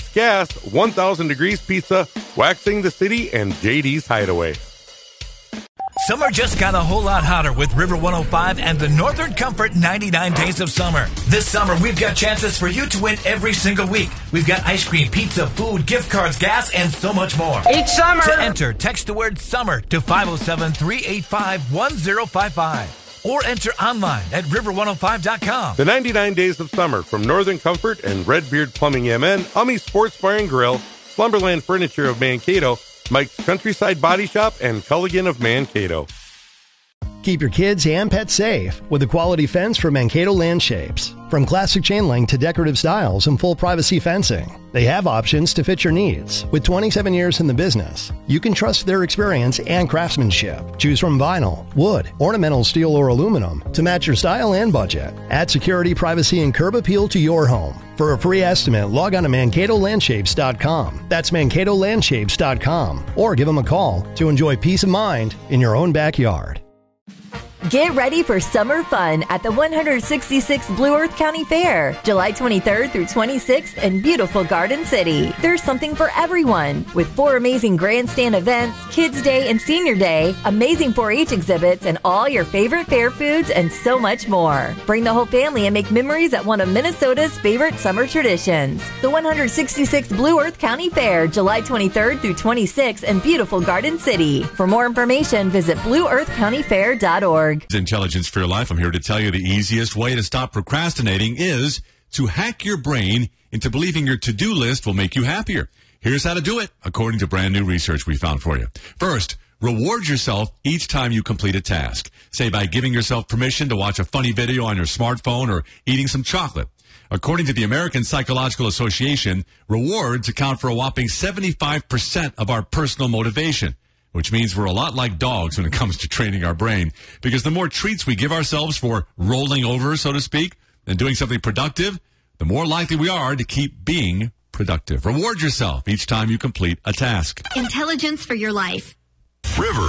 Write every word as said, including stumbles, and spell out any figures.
Gas, one thousand Degrees Pizza, Waxing the City, and J D's Hideaway. Summer just got a whole lot hotter with River one oh five and the Northern Comfort ninety-nine Days of Summer. This summer, we've got chances for you to win every single week. We've got ice cream, pizza, food, gift cards, gas, and so much more. Each summer! To enter, text the word SUMMER to five oh seven, three eight five, one oh five five. Or enter online at river one oh five dot com. The ninety-nine Days of Summer from Northern Comfort and Redbeard Plumbing M N, Ummy Sports Bar and Grill, Slumberland Furniture of Mankato, Mike's Countryside Body Shop, and Culligan of Mankato. Keep your kids and pets safe with a quality fence from Mankato Landshapes. From classic chain link to decorative styles and full privacy fencing, they have options to fit your needs. With twenty-seven years in the business, you can trust their experience and craftsmanship. Choose from vinyl, wood, ornamental steel, or aluminum to match your style and budget. Add security, privacy, and curb appeal to your home. For a free estimate, log on to mankato landshapes dot com. That's mankato landshapes dot com. Or give them a call to enjoy peace of mind in your own backyard. Get ready for summer fun at the one hundred sixty-sixth Blue Earth County Fair, July twenty-third through twenty-sixth in beautiful Garden City. There's something for everyone, with four amazing grandstand events, Kids Day and Senior Day, amazing four H exhibits, and all your favorite fair foods, and so much more. Bring the whole family and make memories at one of Minnesota's favorite summer traditions. The one hundred sixty-sixth Blue Earth County Fair, July twenty-third through twenty-sixth in beautiful Garden City. For more information, visit blue earth county fair dot org. Intelligence for Your Life. I'm here to tell you the easiest way to stop procrastinating is to hack your brain into believing your to-do list will make you happier. Here's how to do it, according to brand new research we found for you. First, reward yourself each time you complete a task. Say by giving yourself permission to watch a funny video on your smartphone or eating some chocolate. According to the American Psychological Association, rewards account for a whopping seventy-five percent of our personal motivation, which means we're a lot like dogs when it comes to training our brain, because the more treats we give ourselves for rolling over, so to speak, and doing something productive, the more likely we are to keep being productive. Reward yourself each time you complete a task. Intelligence for Your Life. River